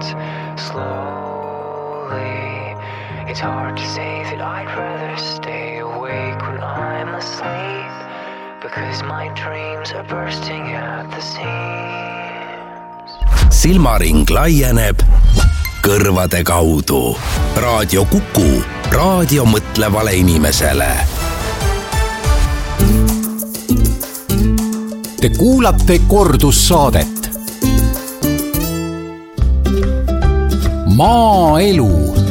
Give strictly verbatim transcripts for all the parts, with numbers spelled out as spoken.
hands slowly. It's hard to say that I'd rather stay awake when I'm asleep, because my dreams are bursting at the seams. Silmaring laieneb kõrvade kaudu. Raadio Kuku, raadio mõtlevale inimesele. Te kuulate kordussaadet Maaelu.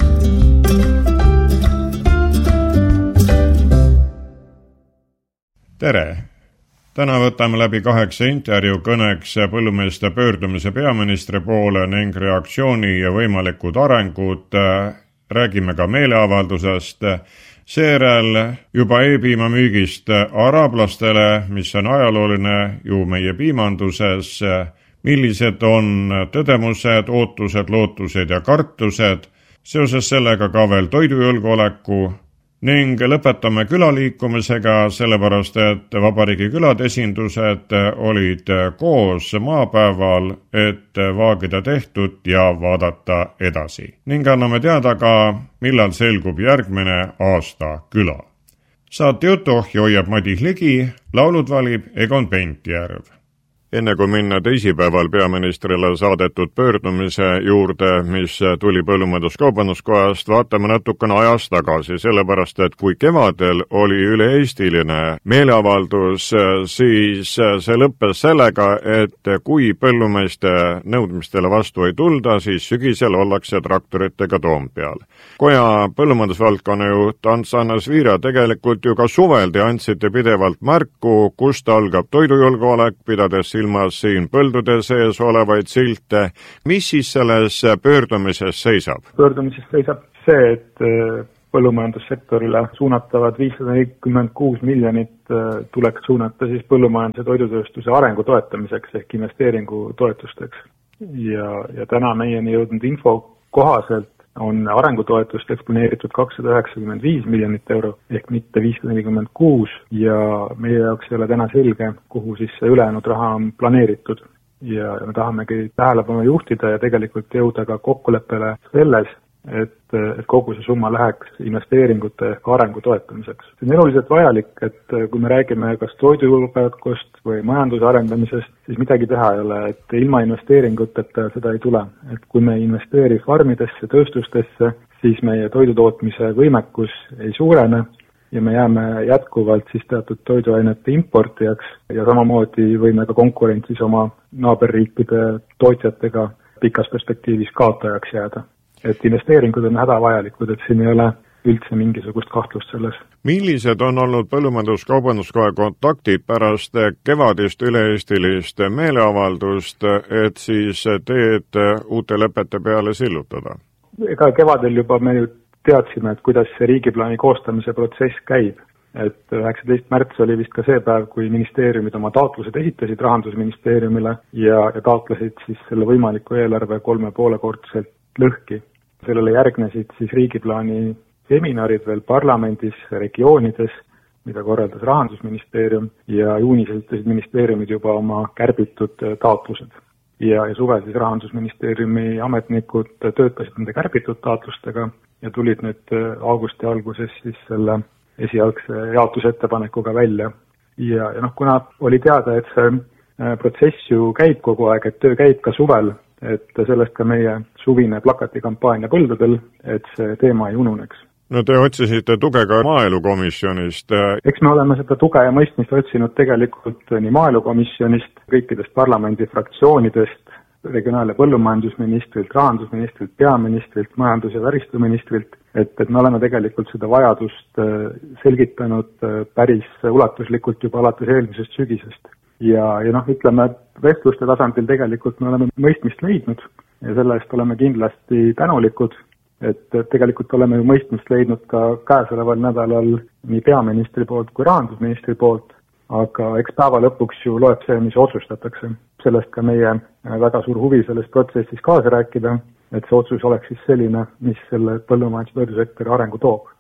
Tere! Täna võtame läbi kaheksa intervjuu kõneks põllumeeste pöördumise peaministri poole ning reaktsiooni ja võimalikud arengud. Räägime ka meeleavaldusest. Seejärel juba e-piima müügist araablastele, mis on ajalooline ju meie piimanduses. Millised on tõdemused, ootused, lootused ja kartused. Seoses sellega ka veel toidujulgeoleku. Ning lõpetame külaliikumisega, sellepärast et vabariigi külade esindused olid koos maapäeval, et vaagida tehtud ja vaadata edasi. Ning anname teada ka, millal selgub järgmine aasta küla. Saate jutuohja hoiab Madis Ligi, laulud valib Egon Pentjärv. Enne kui minna teisipäeval peaministrile saadetud pöördumise juurde, mis tuli Põllumajandus-Kaubanduskojast, vaatame natukene ajast tagasi, sellepärast et kui kevadel oli üle-eestiline meeleavaldus, siis see lõppes sellega, et kui põllumeeste nõudmistele vastu ei tulda, siis sügisel ollakse traktoritega Toompeal. Koja põllumajandusvaldkonna juht Ants Annas Viira tegelikult ju ka suvel te andsite pidevalt märku, kust algab toidujulgeolek, pidades ilmas siin põldude sees olevaid silte. Mis siis selles pöördumises seisab? Pöördumises seisab see, et põllumajandussektorile suunatavad viissada nelikümmend kuus miljonit tuleks suunata siis põllumajanduse toidutööstuse arengu toetamiseks ehk investeeringu toetusteks. Ja, ja täna meieni jõudnud info kohaselt on arengutoetust eksponeeritud kakssada üheksakümmend viis miljonit euro ehk mitte viissada nelikümmend kuus ja meie jaoks ei ole täna selge, kuhu siis see ülejäänud raha on planeeritud. Ja me tahamegi tähelepanu juhtida ja tegelikult jõuda ka kokkuleppele selles, et, et kogu see summa läheks investeeringute ehk arengu toetamiseks. See on eluliselt vajalik, et kui me räägime kas toidujulgeolekust või majanduse arendamisest, siis midagi teha ei ole, et ilma investeeringuteta seda ei tule. Et kui me investeeri farmidesse, tööstustesse, siis meie toidutootmise võimekus ei suurene ja me jääme jätkuvalt siis teatud toiduainete importijaks ja samamoodi võime ka konkurentsis oma naaberriikide tootjatega pikas perspektiivis kaotajaks jääda. Et investeeringud on hädavajalikud, et siin ei ole üldse mingisugust kahtlust selles. Millised on olnud Põllumajandus-Kaubanduskoja kontaktid pärast kevadist üle-eestilist meeleavaldust, et siis teed uute lepete peale sillutada? Ega kevadel juba me ju teadsime, et kuidas see riigiplaani koostamise protsess käib. Et üheksateist märts oli vist ka see päev, kui ministeeriumid oma taotlused esitasid Rahandusministeeriumile ja, ja taotlesid siis selle võimaliku eelarve kolme poole kordselt lõhki. Sellele järgnesid siis riigiplaani seminarid veel parlamendis, regioonides, mida korraldas Rahandusministeerium ja juunis esitasid ministeeriumid juba oma kärbitud taotlused. Ja, ja suvel siis Rahandusministeeriumi ametnikud töötasid nende kärbitud taotlustega ja tulid nüüd augusti alguses siis selle esialgse jaotusettepanekuga välja. Ja, ja noh, kuna oli teada, et see protsess ju käib kogu aeg, et töö käib ka suvel, et sellest ka meie suvine plakatikampaania põldudel, et see teema ei ununeks. No te otsisite tuge ka maaelukomisjonist. Eks me oleme seda tuge ja mõistmist otsinud tegelikult nii maaelukomisjonist, kõikidest parlamendi fraktsioonidest, regionaal- ja põllumajandusministrilt, rahandusministrilt, peaministrilt, majandus- ja väristuministrilt, et, et me oleme tegelikult seda vajadust selgitanud päris ulatuslikult juba alates eelmisest sügisest. Ja, ja noh, ütleme, vestluste tasandil tegelikult me oleme mõistmist leidnud ja selle eest oleme kindlasti tänulikud, et tegelikult oleme ju mõistmist leidnud ka käesoleval nädalal nii peaministri poolt kui rahandusministri poolt, aga eks päeva lõpuks ju loeb see, mis otsustatakse. Sellest ka meie väga suur huvi selles protsessis kaasa rääkida, et see otsus oleks siis selline, mis selle põllumajandus- ja toidusektori arengu toob.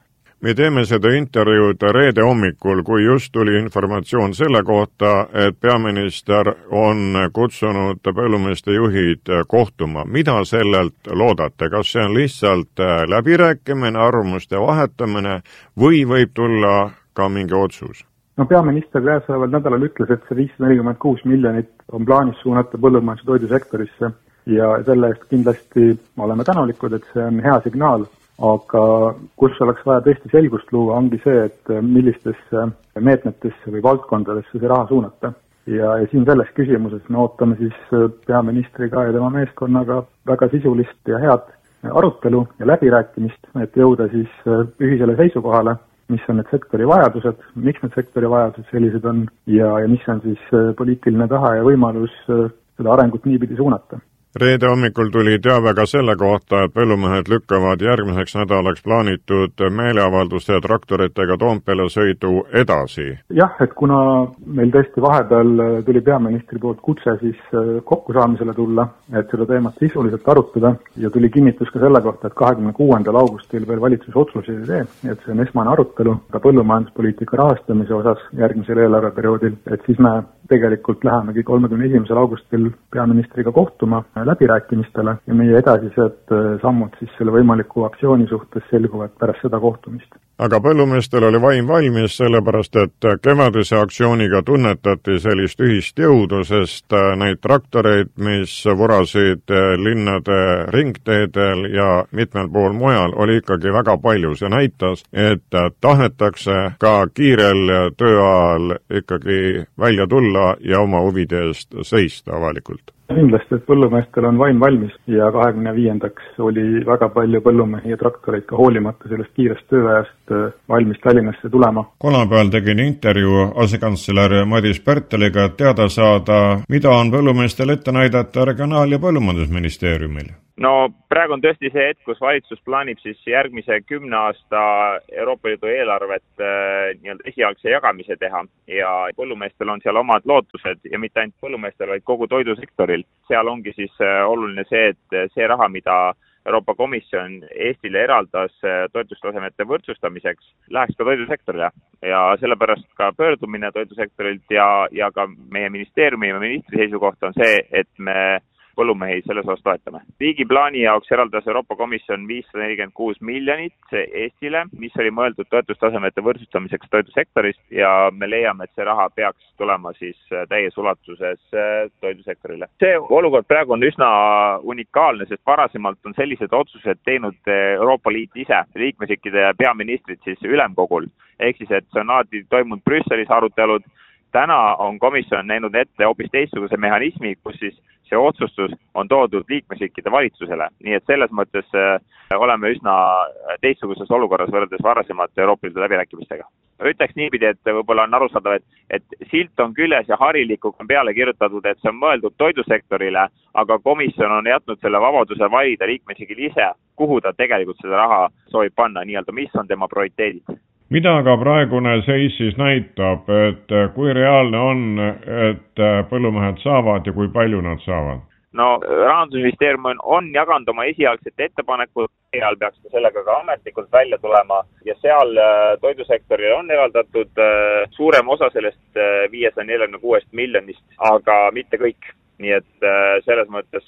me teeme seda intervjuud reede hommikul, kui just tuli informatsioon selle kohta, et peaminister on kutsunud põllumeeste juhid kohtuma. Mida sellelt loodate? Kas see on lihtsalt läbirääkimine, arvamuste vahetamine või võib tulla ka mingi otsus? No peaminister käesoleval nädalal ütles, et see viissada nelikümmend kuus miljonit on plaanis suunata põllumajanduse toidusektorisse ja selle eest kindlasti oleme tänulikud, et see on hea signaal, aga kus oleks vaja tõesti selgust luua, ongi see, et millistesse meetmetesse või valdkondadesse see raha suunata. Ja, ja siin selles küsimuses me ootame siis peaministriga ja tema meeskonnaga väga sisulist ja head arutelu ja läbirääkimist, et jõuda siis ühisele seisukohale, mis on need sektori vajadused, miks need sektori vajadused sellised on ja, ja mis on siis poliitiline tahe ja võimalus seda arengut niipidi suunata. Reede hommikul tuli teave ka selle kohta, et põllumehed lükkavad järgmiseks nädalaks plaanitud meeleavalduste ja traktoritega Toompeale sõidu edasi. Jah, et kuna meil tõesti vahepeal tuli peaministri poolt kutse siis kokkusaamisele tulla, et seda teemat sisuliselt arutada ja tuli kinnitus ka selle kohta, et kahekümne kuuendal augustil veel valitsus otsuseid ei tee, et see on esmane arutelu ka põllumajanduspoliitika rahastamise osas järgmisel eelarveperioodil, et siis me tegelikult lähemegi kolmekümne esimesel augustil peaministriga kohtuma läbirääkimistele ja meie edasised sammud siis selle võimaliku aktsiooni suhtes selguvad pärast seda kohtumist. Aga põllumeestel oli vaim valmis, sellepärast et kevadise aktsiooniga tunnetati sellist ühist jõudu, sest neid traktoreid, mis vurasid linnade ringteedel ja mitmel pool mujal, oli ikkagi väga palju. See näitas, et tahetakse ka kiirel tööajal ikkagi välja tulla ja oma huvide eest seista avalikult. Kindlasti, et põllumeestel on vaim valmis ja kahekümne viiendaks oli väga palju põllumehi ja traktoreid ka hoolimata sellest kiirest tööajast valmis Tallinnasse tulema. Kolmapäeval tegin intervjuu asekantsler Madis Pärteliga, et teada saada, mida on põllumeestel ette näidata Regionaal- ja Põllumajandusministeeriumil. No praegu on tõesti see hetk, kus valitsus plaanib siis järgmise kümne aasta Euroopa Liidu eelarvet äh, nii-öelda esialgse jagamise teha ja põllumeestel on seal omad lootused ja mitte ainult põllumeestel, vaid kogu toidusektoril. Seal ongi siis äh, oluline see, et see raha, mida Euroopa Komisjon Eestile eraldas toetustasemete võrdsustamiseks, läheks ka toidusektorile ja sellepärast ka pöördumine toidusektorilt ja, ja ka meie ministeeriumi ja ministri seisukoht on see, et me põllumehi selles osas toetame. Riigi plaani jaoks eraldas Euroopa Komisjon viissada nelikümmend kuus miljonit Eestile, mis oli mõeldud toetustasemete võrdsustamiseks toidusektorist ja me leiame, et see raha peaks tulema siis täies ulatuses toidusektorile. See olukord praegu on üsna unikaalne, sest varasemalt on sellised otsused teinud Euroopa Liit ise, liikmesriikide peaministrid siis ülemkogul, ehk siis, et see on alati toimunud Brüsselis arutelud. Täna on komisjon näinud ette hoopis teistsuguse mehhanismi, kus siis see otsustus on toodud liikmesriikide valitsusele. Nii et selles mõttes oleme üsna teistsuguses olukorras võrreldes varasemate Euroopa Liidu läbirääkimistega. Ütleks niipidi, et võib-olla on arusaadav, et, et silt on küljes ja harilikuga on peale kirjutatud, et see on mõeldud toidusektorile, aga komisjon on jätnud selle vabaduse valida liikmesriigil ise, kuhu ta tegelikult seda raha soovib panna, nii-öelda mis on tema prioriteedid. Mida aga praegune seis siis näitab, et kui reaalne on, et põllumehed saavad ja kui palju nad saavad? No Rahandusministeerium on, on jaganud oma esialgset ettepanekut, seal peaks sellega ka ametlikult välja tulema ja seal toidusektoril on eraldatud suurem osa sellest viiesaja nelikümmend kuus miljonist, aga mitte kõik. Nii et selles mõttes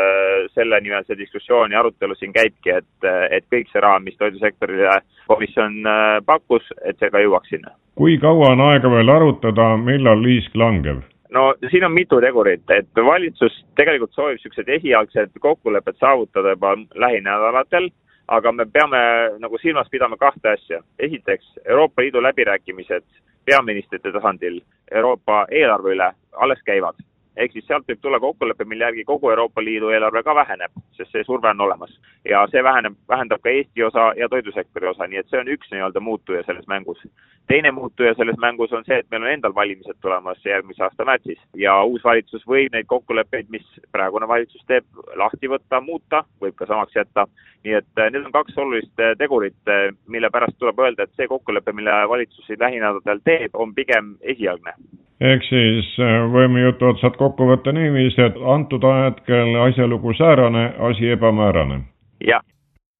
selle nimel see diskussioon ja arutelu siin käibki, et, et kõik see raha, mis toidusektorile komisjon pakkus, et see ka jõuaks sinna. Kui kaua on aega veel arutada, millal liisk langeb? No siin on mitu tegurit, et valitsus tegelikult soovib sellised esialgsed kokkulepped saavutada juba lähinädalatel, aga me peame nagu silmas pidama kahte asja. Esiteks, Euroopa Liidu läbirääkimised peaministrite tasandil Euroopa eelarve üle alles käivad. Ehk siis sealt võib tulla kokkulepe, mille järgi kogu Euroopa Liidu eelarve ka väheneb, sest see surve on olemas. Ja see väheneb, vähendab ka Eesti osa ja toidusektori osa, nii et see on üks nii-öelda muutuja selles mängus. Teine muutuja selles mängus on see, et meil on endal valimised tulemas järgmise aasta märtsis ja uus valitsus võib neid kokkuleppeid, mis praegune valitsus teeb, lahti võtta, muuta, võib ka samaks jätta. Nii et need on kaks olulist tegurit, mille pärast tuleb öelda, et see kokkulepe, mille valitsusi lähinädalatel teeb, on pigem esialgne. Ehk siis võime jutu otsad kokku võtta niiviisi, et antud hetkel asjalugu säärane, asi ebamäärane. Jah.